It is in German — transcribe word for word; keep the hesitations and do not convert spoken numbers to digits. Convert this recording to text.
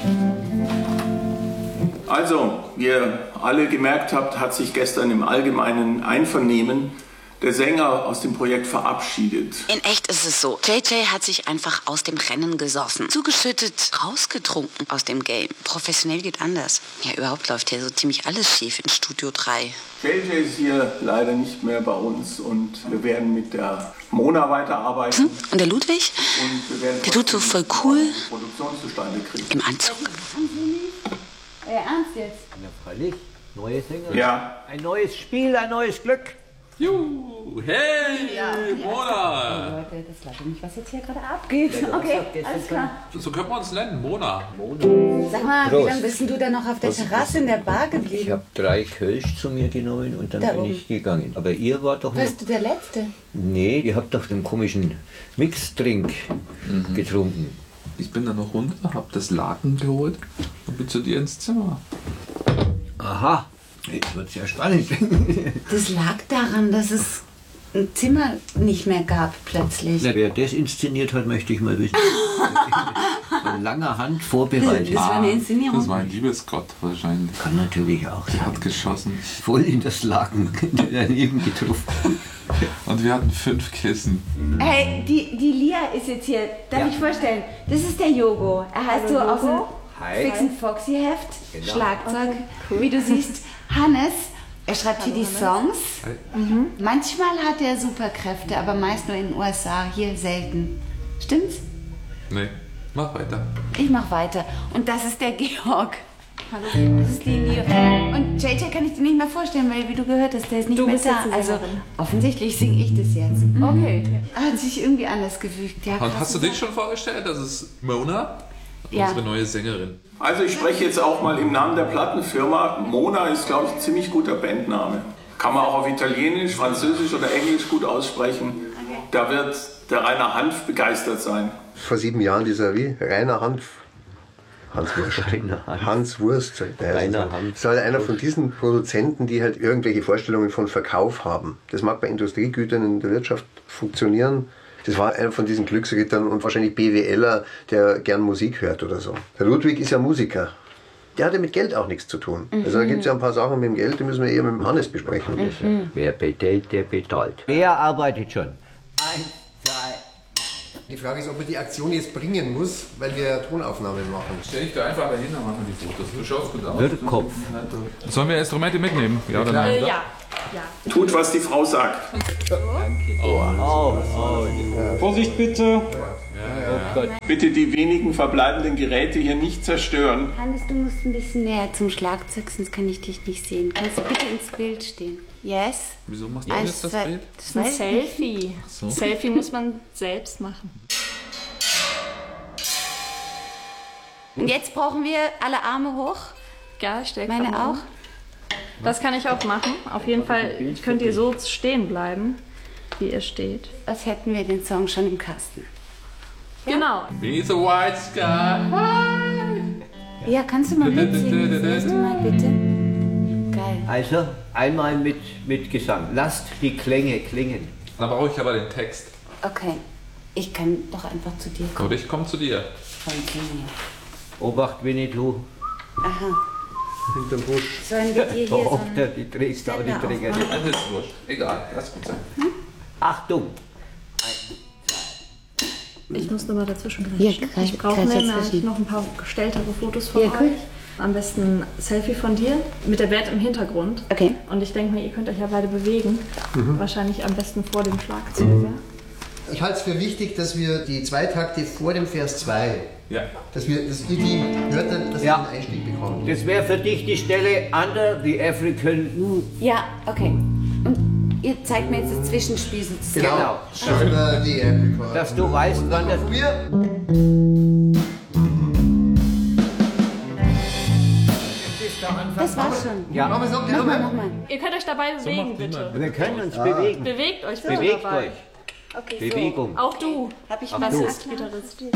Also, wie ihr alle gemerkt habt, hat sich gestern im allgemeinen Einvernehmen der Sänger aus dem Projekt verabschiedet. In echt ist es so. J J hat sich einfach aus dem Rennen gesoffen. Zugeschüttet, rausgetrunken aus dem Game. Professionell geht anders. Ja, überhaupt läuft hier so ziemlich alles schief in Studio drei. J J ist hier leider nicht mehr bei uns und wir werden mit der Mona weiterarbeiten. Hm? Und der Ludwig? Und wir werden der tut so voll cool. Die Produktion zustande kriegen. Im Anzug. Äh, ernst jetzt? Ja, freilich. Neue Sänger. Ja. Ein neues Spiel, ein neues Glück. Juhu, hey, ja, Mona! Oh, Leute, das weiß ich nicht, was jetzt hier gerade abgeht. Ja, okay, alles klar. So können wir uns nennen, Mona. Mona. Sag mal, Prost. Wie lange bist denn du da noch auf der Was Terrasse in der Bar geblieben? Ich habe drei Kölsch zu mir genommen und dann Darum. bin ich gegangen. Aber ihr wart doch Warst noch... du der Letzte? Nee, ihr habt doch den komischen Mixdrink mhm. getrunken. Ich bin dann noch runter, hab das Laken geholt und bin zu dir ins Zimmer. Aha, jetzt wird's ja spannend. Das lag daran, dass es ein Zimmer nicht mehr gab plötzlich. Na, wer das inszeniert hat, möchte ich mal wissen. Von langer Hand vorbereitet. Das war eine Inszenierung. Das war ein Liebesgott wahrscheinlich. Kann natürlich auch Der sein. hat geschossen. Voll in das Laken daneben getroffen. Und wir hatten fünf Kissen. Hey, die, die Lia ist jetzt hier. Darf Ja. ich vorstellen? Das ist der Jogo. Er heißt so aus dem Hi. Fix and Foxy Heft. Genau. Schlagzeug. Wie du siehst, Hannes. Er schreibt hier die Songs. Mhm. Manchmal hat er Superkräfte, aber meist nur in den U S A. Hier selten. Stimmt's? Nee, mach weiter. Ich mach weiter. Und das ist der Georg. Hallo. Das ist die Lia. Und J J kann ich dir nicht mehr vorstellen, weil wie du gehört hast, der ist nicht Du mehr bist da. jetzt die Also Sängerin. offensichtlich singe ich das jetzt. Okay. Hat sich irgendwie anders gefügt. Ja, Und krass. hast du dich schon vorgestellt? Das ist Mona, Ja. unsere neue Sängerin. Also ich spreche jetzt auch mal im Namen der Plattenfirma. Mona ist, glaube ich, ein ziemlich guter Bandname. Kann man auch auf Italienisch, Französisch oder Englisch gut aussprechen. Da wird der Rainer Hanf begeistert sein. Vor sieben Jahren dieser wie? Rainer Hanf. Hans Wurst. Rainer Hanf. Hans Wurst. Der Rainer heißt. Hanf. Das ist halt einer von diesen Produzenten, die halt irgendwelche Vorstellungen von Verkauf haben. Das mag bei Industriegütern in der Wirtschaft funktionieren. Das war einer von diesen Glücksrittern und wahrscheinlich BWLer, der gern Musik hört oder so. Der Ludwig ist ja Musiker. Der hatte mit Geld auch nichts zu tun. Mhm. Also da gibt es ja ein paar Sachen mit dem Geld, die müssen wir eher mit dem Hannes besprechen. Mhm. Wer betellt, der bezahlt. Wer arbeitet schon? Eins, zwei. Die Frage ist, ob man die Aktion jetzt bringen muss, weil wir Tonaufnahmen machen. Stell dich da einfach dahin, dann machen wir die Fotos. Du schaust gut aus. Wirtkopf. Sollen wir Instrumente mitnehmen? Ja oder nein? Äh, ja. ja. Tut, was die Frau sagt. Oh, oh. Vorsicht bitte! Oh Gott. Bitte die wenigen verbleibenden Geräte hier nicht zerstören. Hannes, du musst ein bisschen näher zum Schlagzeug, sonst kann ich dich nicht sehen. Kannst du bitte ins Bild stehen? Yes? Wieso machst du Eins, jetzt das zwei- Bild? Das ist ein Selfie. So. Selfie muss man selbst machen. Und jetzt brauchen wir alle Arme hoch. Ja, ich stell Meine grad mal auch. um. Das kann ich auch machen. Auf jeden Fall könnt ihr so stehen bleiben, wie ihr steht. Als hätten wir den Song schon im Kasten. Genau. Be the white sky. Ja, kannst du mal mitsingen? Das erste Mal bitte. Geil. Also, einmal mit, mit Gesang. Lasst die Klänge klingen. Dann brauche ich aber den Text. Okay. Ich kann doch einfach zu dir kommen. Und ich komme zu dir. Von mir. Obacht, Winnetou. Aha. Hinterm Busch. Sollen wir dir hier Oh, so ob ein... der die trägst, aber die Ständer Träger aufmachen? nicht. Alles ist wurscht. Egal, lass gut sein. Achtung! Ich muss nochmal dazwischen Hier, greifen. greif- Ich brauche greif nämlich dazwischen. noch ein paar gestelltere Fotos von Ja, cool. euch. Am besten ein Selfie von dir mit der Band im Hintergrund. Okay. Und ich denke mal, ihr könnt euch ja beide bewegen. Wahrscheinlich am besten vor dem Schlagzeuger. Ich halte es für wichtig, dass wir die zwei Takte vor dem Vers zwei, Ja. dass, wir, dass ihr die hört, dann, dass Ja. ihr den Einstieg bekommt. Das wäre für dich die Stelle Under the African Moon. Ja, okay. Und ihr zeigt mir jetzt das Zwischenspiel sozusagen. Genau. Under the Apricot. Dass du weißt, wann das... Von mir. Das war's schon. Ja, Machen wir es noch, Nochmal, nochmal. Ihr könnt euch dabei bewegen, bitte. wir können uns bewegen. Bewegt euch bitte Bewegt dabei. euch. Okay, Bewegung. Auch du. Hab ich Was was ist ist Gitarrist?